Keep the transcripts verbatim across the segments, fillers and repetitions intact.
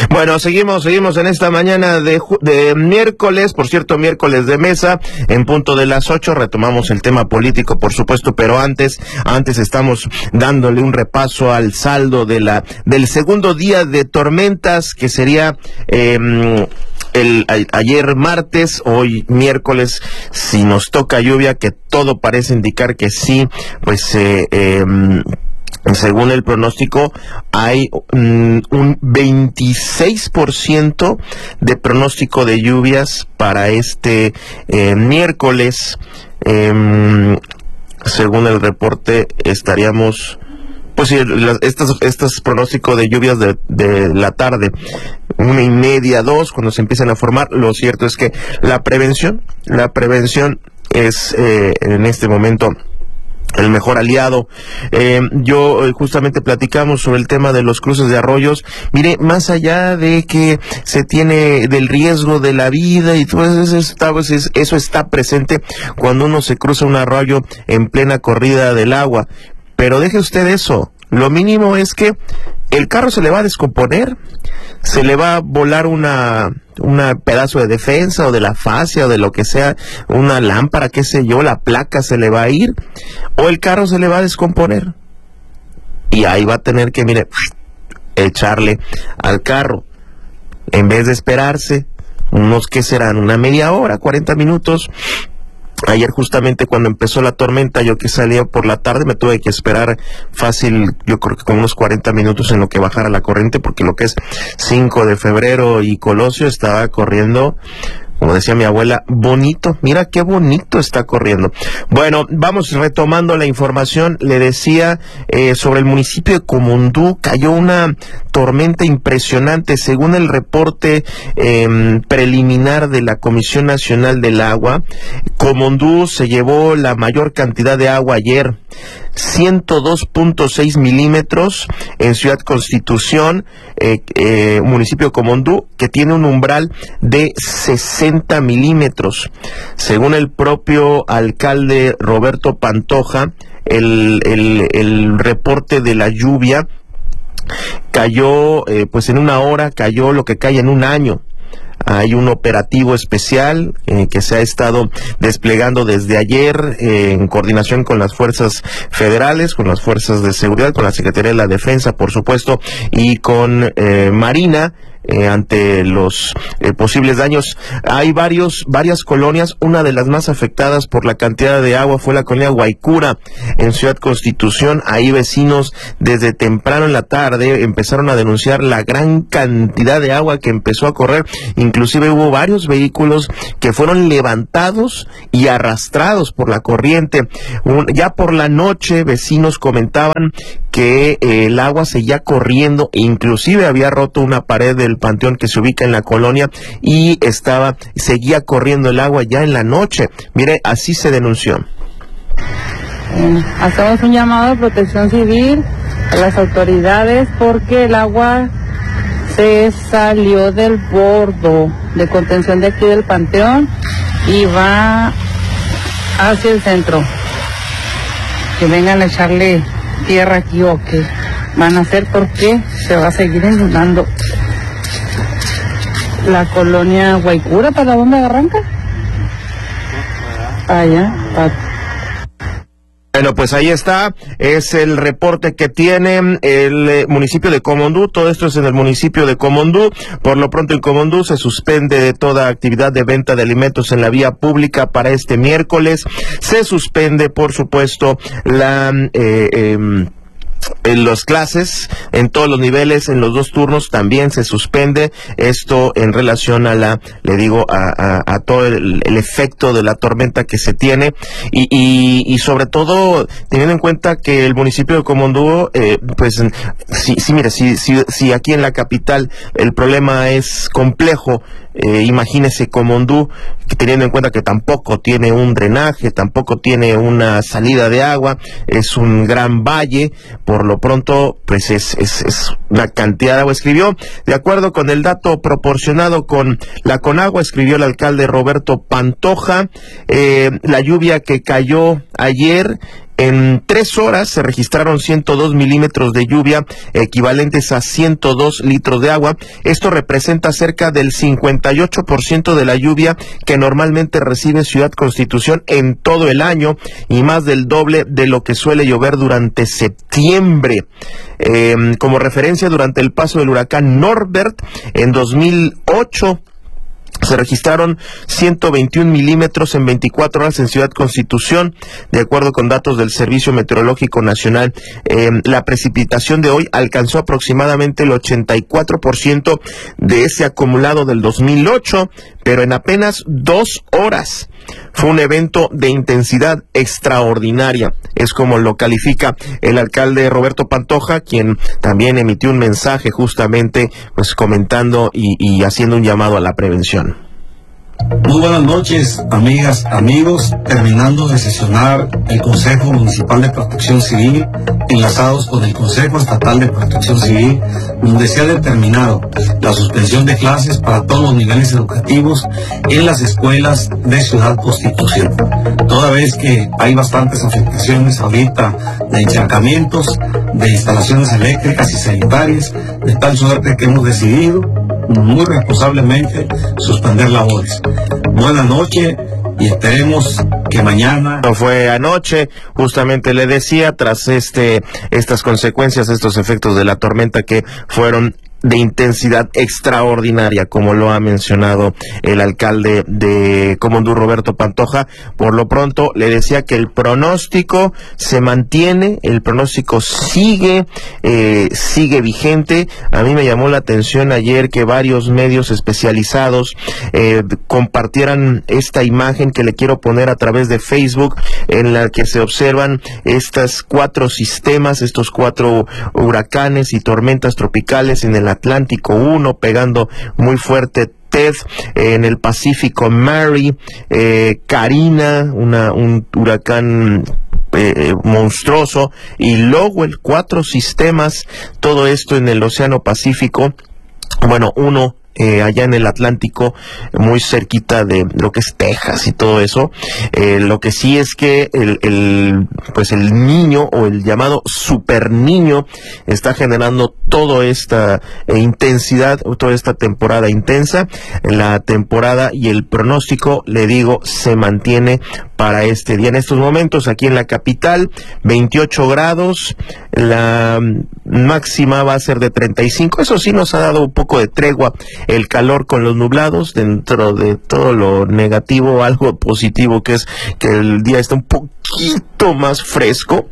Bueno, seguimos, seguimos en esta mañana de, de miércoles, por cierto, miércoles de mesa, en punto de las ocho, retomamos el tema político, por supuesto, pero antes, antes estamos dándole un repaso al saldo de la, del segundo día de tormentas, que sería, eh, El, a, ayer martes, hoy miércoles, si nos toca lluvia, que todo parece indicar que sí, pues eh, eh, según el pronóstico hay um, un veintiséis por ciento de pronóstico de lluvias para este eh, miércoles. Eh, según el reporte estaríamos... Pues sí, estos, estos pronósticos de lluvias de, de la tarde, una y media, dos, cuando se empiezan a formar, lo cierto es que la prevención, la prevención es eh, en este momento el mejor aliado. Eh, yo eh, justamente platicamos sobre el tema de los cruces de arroyos. Mire, más allá de que se tiene del riesgo de la vida y todo eso está, pues, eso está presente cuando uno se cruza un arroyo en plena corrida del agua. Pero deje usted eso, lo mínimo es que el carro se le va a descomponer, se le va a volar una, una pedazo de defensa o de la fascia o de lo que sea, una lámpara, qué sé yo, la placa se le va a ir, o el carro se le va a descomponer. Y ahí va a tener que, mire, echarle al carro, en vez de esperarse unos, ¿qué serán? Una media hora, cuarenta minutos. Ayer justamente cuando empezó la tormenta, yo que salía por la tarde me tuve que esperar fácil, yo creo que con unos cuarenta minutos en lo que bajara la corriente, porque lo que es cinco de febrero y Colosio estaba corriendo, como decía mi abuela, bonito. Mira qué bonito está corriendo. Bueno, vamos retomando la información. Le decía eh, sobre el municipio de Comondú, cayó una tormenta impresionante. Según el reporte eh, preliminar de la Comisión Nacional del Agua, Comondú se llevó la mayor cantidad de agua ayer, ciento dos punto seis milímetros en Ciudad Constitución, eh, eh, municipio de Comondú, que tiene un umbral de sesenta milímetros. Según el propio alcalde Roberto Pantoja, el, el, el reporte de la lluvia cayó, eh, pues en una hora cayó lo que cae en un año. Hay un operativo especial eh, que se ha estado desplegando desde ayer eh, en coordinación con las fuerzas federales, con las fuerzas de seguridad, con la Secretaría de la Defensa, por supuesto, y con eh, Marina. Eh, ante los eh, posibles daños. Hay varios, varias colonias. Una de las más afectadas por la cantidad de agua fue la colonia Guaycura en Ciudad Constitución. Ahí vecinos desde temprano en la tarde empezaron a denunciar la gran cantidad de agua que empezó a correr. Inclusive hubo varios vehículos que fueron levantados y arrastrados por la corriente. Un, ya por la noche vecinos comentaban que eh, el agua seguía corriendo, inclusive había roto una pared del panteón que se ubica en la colonia y estaba, seguía corriendo el agua ya en la noche. Mire, así se denunció. Eh, hacemos un llamado a Protección Civil, a las autoridades, porque el agua se salió del bordo de contención de aquí del panteón y va hacia el centro. Que vengan a echarle tierra aquí o que van a hacer, porque se va a seguir inundando la colonia Guaycura. ¿Para dónde arranca? Allá, para... Bueno, pues ahí está, es el reporte que tiene el eh, municipio de Comondú. Todo esto es en el municipio de Comondú. Por lo pronto en Comondú se suspende de toda actividad de venta de alimentos en la vía pública para este miércoles. Se suspende, por supuesto, la... Eh, eh, en las clases, en todos los niveles, en los dos turnos también se suspende. Esto en relación a la, le digo, a, a, a todo el, el efecto de la tormenta que se tiene y, y, y sobre todo teniendo en cuenta que el municipio de Comondú, eh, pues, sí, sí, mire, si, si, si aquí en la capital el problema es complejo, eh, imagínese Comondú, teniendo en cuenta que tampoco tiene un drenaje, tampoco tiene una salida de agua, es un gran valle. Por lo pronto, pues es, es, es una cantidad de agua. Escribió, de acuerdo con el dato proporcionado con la Conagua, escribió el alcalde Roberto Pantoja, eh, la lluvia que cayó ayer En tres horas se registraron ciento dos milímetros de lluvia, equivalentes a ciento dos litros de agua. Esto representa cerca del cincuenta y ocho por ciento de la lluvia que normalmente recibe Ciudad Constitución en todo el año y más del doble de lo que suele llover durante septiembre. Eh, como referencia, durante el paso del huracán Norbert en dos mil ocho, se registraron ciento veintiún milímetros en veinticuatro horas en Ciudad Constitución. De acuerdo con datos del Servicio Meteorológico Nacional, eh, la precipitación de hoy alcanzó aproximadamente el ochenta y cuatro por ciento de ese acumulado del dos mil ocho, pero en apenas dos horas. Fue un evento de intensidad extraordinaria, es como lo califica el alcalde Roberto Pantoja, quien también emitió un mensaje justamente pues comentando y, y haciendo un llamado a la prevención. Muy buenas noches, amigas, amigos. Terminando de sesionar el Consejo Municipal de Protección Civil, enlazados con el Consejo Estatal de Protección Civil, donde se ha determinado la suspensión de clases para todos los niveles educativos en las escuelas de Ciudad Constitución. Toda vez que hay bastantes afectaciones ahorita de encharcamientos, de instalaciones eléctricas y sanitarias, de tal suerte que hemos decidido muy responsablemente suspender labores. Buenas noches y esperemos que mañana... No fue anoche, justamente le decía, tras este estas consecuencias, estos efectos de la tormenta que fueron de intensidad extraordinaria, como lo ha mencionado el alcalde de Comondú, Roberto Pantoja. Por lo pronto, le decía que el pronóstico se mantiene, el pronóstico sigue, eh, sigue vigente. A mí me llamó la atención ayer que varios medios especializados eh, compartieran esta imagen que le quiero poner a través de Facebook, en la que se observan estas cuatro sistemas, estos cuatro huracanes y tormentas tropicales en el Atlántico uno, pegando muy fuerte Ted, eh, en el Pacífico Mary, eh, Karina, una, un huracán eh, monstruoso, y Lowell, cuatro sistemas, todo esto en el Océano Pacífico. Bueno, uno Eh, allá en el Atlántico, muy cerquita de lo que es Texas y todo eso. Eh, lo que sí es que el, el pues el niño, o el llamado super niño, está generando toda esta eh, intensidad, toda esta temporada intensa. La temporada y el pronóstico, le digo, se mantiene para este día. En estos momentos, aquí en la capital, veintiocho grados, la máxima va a ser de treinta y cinco. Eso sí nos ha dado un poco de tregua el calor con los nublados. Dentro de todo lo negativo, algo positivo que es que el día está un poquito más fresco.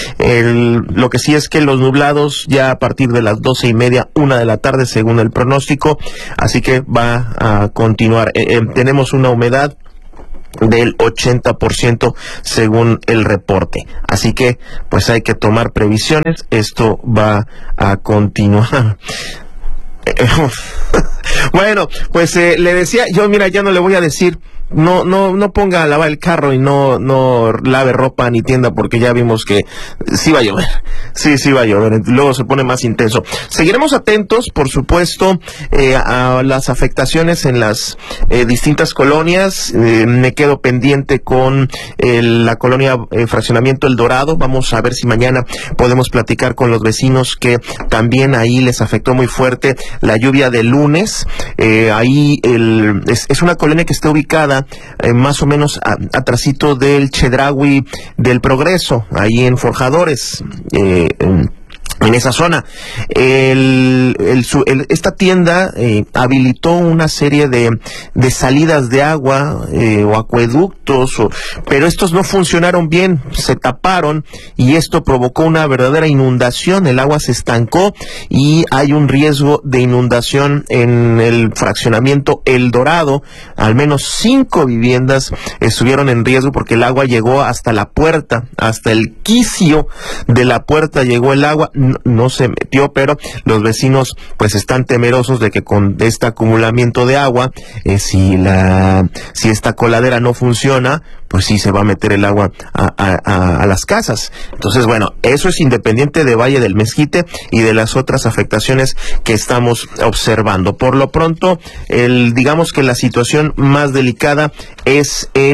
El, lo que sí es que los nublados ya a partir de las doce y media, una de la tarde, según el pronóstico, así que va a continuar. Eh, eh, tenemos una humedad del ochenta por ciento según el reporte, así que pues hay que tomar previsiones. Esto va a continuar. Bueno, pues eh, le decía yo, mira, ya no le voy a decir no no no ponga a lavar el carro y no no lave ropa ni tienda, porque ya vimos que sí va a llover, sí, sí va a llover, luego se pone más intenso. Seguiremos atentos, por supuesto, eh, a las afectaciones en las eh, distintas colonias. Eh, me quedo pendiente con eh, la colonia eh, Fraccionamiento El Dorado. Vamos a ver si mañana podemos platicar con los vecinos que también ahí les afectó muy fuerte la lluvia de lunes. Eh, ahí el, es, es una colonia que está ubicada Eh, más o menos a, atrasito del Chedraui del Progreso, ahí en Forjadores, eh, en, en esa zona. El, el, el, esta tienda eh, habilitó una serie de, de salidas de agua eh, o acueductos, o, pero estos no funcionaron bien, se taparon, y esto provocó una verdadera inundación. El agua se estancó y hay un riesgo de inundación en el fraccionamiento El Dorado. Al menos cinco viviendas estuvieron en riesgo porque el agua llegó hasta la puerta, hasta el quicio de la puerta llegó el agua. No, no se metió, pero los vecinos pues están temerosos de que con este acumulamiento de agua, eh, si la si esta coladera no funciona, pues sí se va a meter el agua a, a, a las casas. Entonces, bueno, eso es independiente de Valle del Mezquite y de las otras afectaciones que estamos observando. Por lo pronto, el digamos que la situación más delicada es en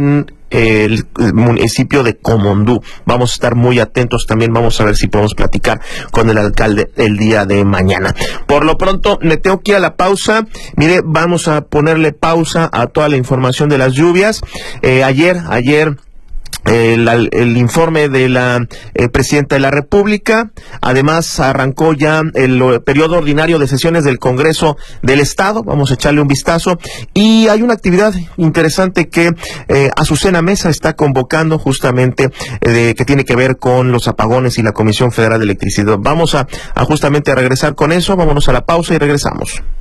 el, el municipio de Comondú. Vamos a estar muy atentos también, vamos a ver si podemos platicar con el alcalde el día de mañana. Por lo pronto, me tengo que ir a la pausa. Mire, vamos a ponerle pausa a toda la información de las lluvias. Eh, ayer, ayer... El, el informe de la eh, Presidenta de la República. Además, arrancó ya el, el periodo ordinario de sesiones del Congreso del Estado. Vamos a echarle un vistazo. Y hay una actividad interesante que eh, Azucena Mesa está convocando justamente, eh, de, que tiene que ver con los apagones y la Comisión Federal de Electricidad. Vamos a, a justamente a regresar con eso. Vámonos a la pausa y regresamos.